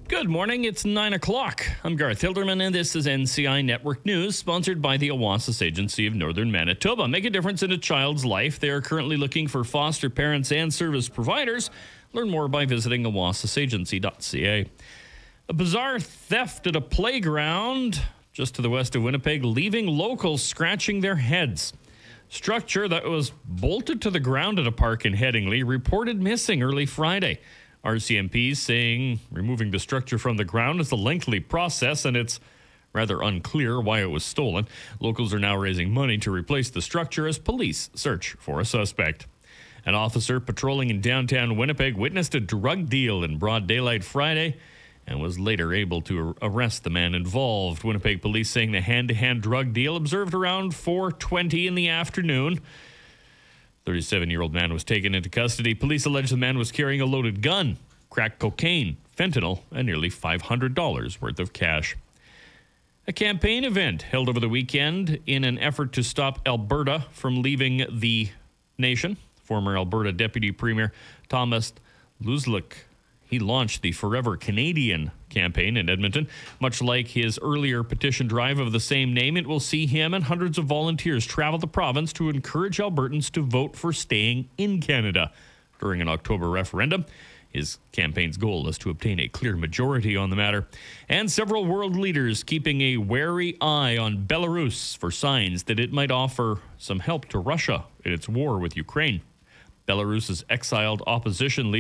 Good morning. It's 9 o'clock. I'm Garth Hilderman, and this is NCI Network News, sponsored by the Oasis Agency of Northern Manitoba. Make a difference in a child's life. They are currently looking for foster parents and service providers. Learn more by visiting oasisagency.ca. A bizarre theft at a playground just to the west of Winnipeg, leaving locals scratching their heads. Structure that was bolted to the ground at a park in Headingley reported missing early Friday. RCMP saying removing the structure from the ground is a lengthy process and it's rather unclear why it was stolen. Locals are now raising money to replace the structure as police search for a suspect. An officer patrolling in downtown Winnipeg witnessed a drug deal in broad daylight Friday and was later able to arrest the man involved. Winnipeg police saying the hand-to-hand drug deal observed around 4:20 in the afternoon. 37-year-old man was taken into custody. Police allege the man was carrying a loaded gun, crack cocaine, fentanyl, and nearly $500 worth of cash. A campaign event held over the weekend in an effort to stop Alberta from leaving the nation. Former Alberta Deputy Premier Thomas Luzlick, he launched the Forever Canadian campaign in Edmonton. Much like his earlier petition drive of the same name, it will see him and hundreds of volunteers travel the province to encourage Albertans to vote for staying in Canada during an October referendum. His campaign's goal is to obtain a clear majority on the matter. And several world leaders keeping a wary eye on Belarus for signs that it might offer some help to Russia in its war with Ukraine. Belarus's exiled opposition leader